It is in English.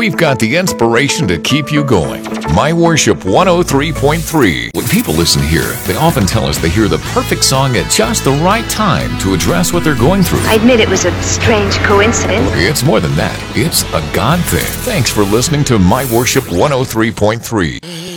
we've got the inspiration to keep you going. My Worship 103.3. When people listen here, they often tell us they hear the perfect song at just the right time to address what they're going through. I admit it was a strange coincidence. It's more than that. It's a God thing. Thanks for listening to My Worship 103.3.